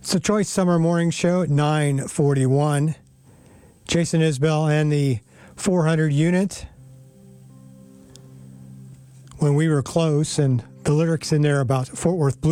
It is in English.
It's the Choice Summer Morning Show at 9:41. Jason Isbell and the 400 unit. When we were close, and the lyrics in there about Fort Worth Blue